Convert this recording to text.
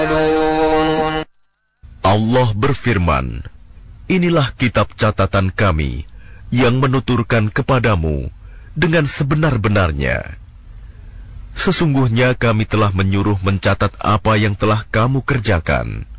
Allah berfirman, inilah kitab catatan kami yang menuturkan kepadamu dengan sebenar-benarnya. Sesungguhnya kami telah menyuruh mencatat apa yang telah kamu kerjakan,